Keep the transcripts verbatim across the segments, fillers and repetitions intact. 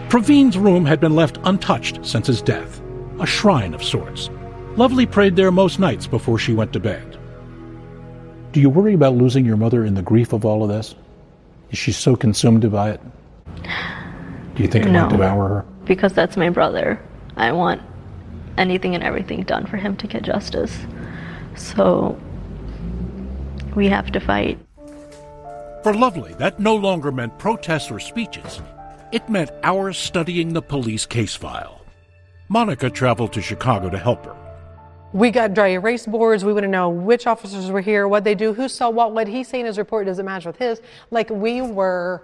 Praveen's room had been left untouched since his death, a shrine of sorts. Lovely prayed there most nights before she went to bed. Do you worry about losing your mother in the grief of all of this? Is she so consumed by it? Do you think it no, might devour her? Because that's my brother. I want anything and everything done for him to get justice. So we have to fight. For Lovely, that no longer meant protests or speeches. It meant hours studying the police case file. Monica traveled to Chicago to help her. We got dry erase boards. We want to know which officers were here, what they do, who saw what, what he say in his report doesn't match with his. Like we were,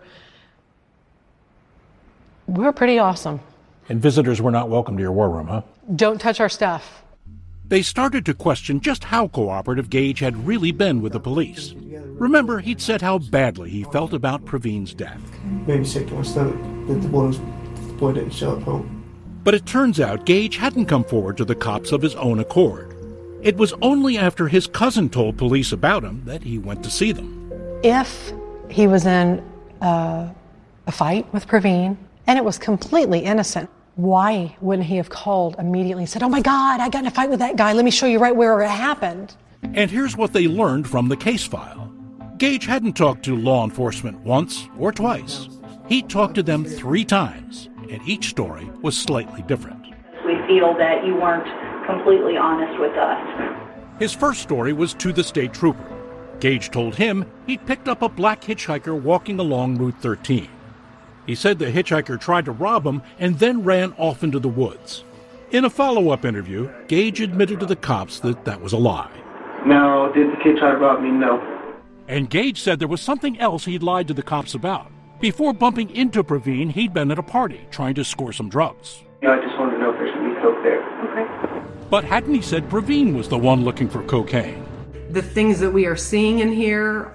we were pretty awesome. And visitors were not welcome to your war room, huh? Don't touch our stuff. They started to question just how cooperative Gage had really been with the police. Remember, he'd said how badly he felt about Praveen's death. Maybe sick to my stomach that the boy, was, the boy didn't show up home. But it turns out Gage hadn't come forward to the cops of his own accord. It was only after his cousin told police about him that he went to see them. If he was in uh, a fight with Praveen and it was completely innocent, why wouldn't he have called immediately and said, oh my God, I got in a fight with that guy. Let me show you right where it happened. And here's what they learned from the case file. Gage hadn't talked to law enforcement once or twice. He talked to them three times, and each story was slightly different. We feel that you weren't completely honest with us. His first story was to the state trooper. Gage told him he'd picked up a black hitchhiker walking along Route thirteen. He said the hitchhiker tried to rob him and then ran off into the woods. In a follow-up interview, Gage admitted to the cops that that was a lie. Now, did the kid try to rob me? No. And Gage said there was something else he'd lied to the cops about. Before bumping into Praveen, he'd been at a party trying to score some drugs. Yeah, I just wanted to know if there should be coke there. Okay. But hadn't he said Praveen was the one looking for cocaine? The things that we are seeing in here,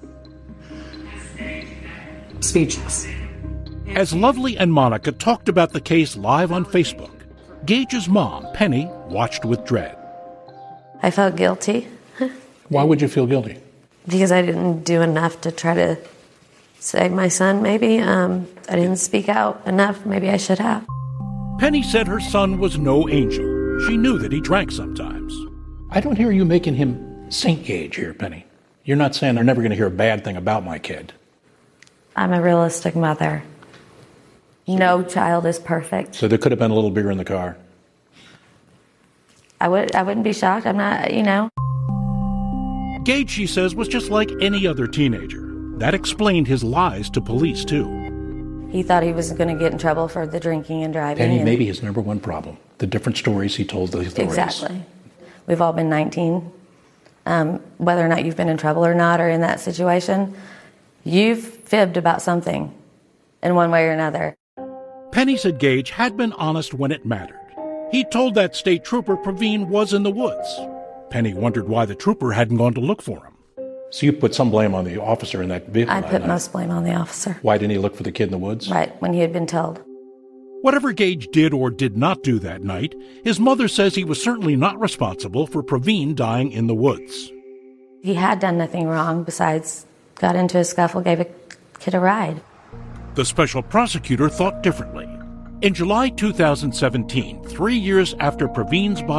speechless. As Lovely and Monica talked about the case live on Facebook, Gage's mom, Penny, watched with dread. I felt guilty. Why would you feel guilty? Because I didn't do enough to try to save my son, maybe. Um, I didn't speak out enough. Maybe I should have. Penny said her son was no angel. She knew that he drank sometimes. I don't hear you making him Saint Gage here, Penny. You're not saying they're never going to hear a bad thing about my kid. I'm a realistic mother. No child is perfect. So there could have been a little beer in the car. I would, I wouldn't be shocked. I'm not, you know. Gage, she says, was just like any other teenager. That explained his lies to police, too. He thought he was going to get in trouble for the drinking and driving. Penny, and maybe his number one problem, the different stories he told the authorities. Exactly. We've all been nineteen. Um, whether or not you've been in trouble or not or in that situation, you've fibbed about something in one way or another. Penny said Gage had been honest when it mattered. He told that state trooper Praveen was in the woods. Penny wondered why the trooper hadn't gone to look for him. So you put some blame on the officer in that vehicle. I put most blame on the officer. Why didn't he look for the kid in the woods? Right, when he had been told. Whatever Gage did or did not do that night, his mother says he was certainly not responsible for Praveen dying in the woods. He had done nothing wrong besides got into a scuffle, gave a kid a ride. The special prosecutor thought differently. In July two thousand seventeen, three years after Praveen's body